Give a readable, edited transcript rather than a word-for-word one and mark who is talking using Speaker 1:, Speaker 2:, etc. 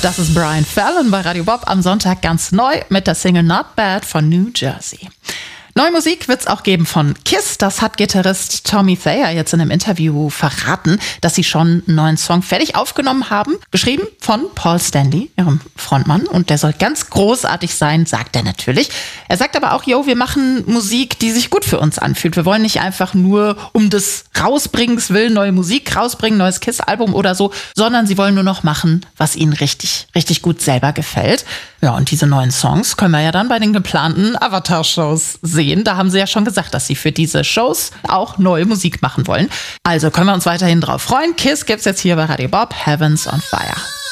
Speaker 1: Das ist Brian Fallon bei Radio Bob am Sonntag ganz neu mit der Single Not Bad von New Jersey. Neue Musik wird's auch geben von Kiss. Das hat Gitarrist Tommy Thayer jetzt in einem Interview verraten, dass sie schon einen neuen Song fertig aufgenommen haben. Geschrieben von Paul Stanley, ihrem Frontmann. Und der soll ganz großartig sein, sagt er natürlich. Er sagt aber auch, wir machen Musik, die sich gut für uns anfühlt. Wir wollen nicht einfach nur um des Rausbringens willen neue Musik rausbringen, neues Kiss-Album oder so, sondern sie wollen nur noch machen, was ihnen richtig, richtig gut selber gefällt. Ja, und diese neuen Songs können wir ja dann bei den geplanten Avatar-Shows sehen. Da haben sie ja schon gesagt, dass sie für diese Shows auch neue Musik machen wollen. Also können wir uns weiterhin drauf freuen. Kiss gibt's jetzt hier bei Radio Bob, Heavens on Fire.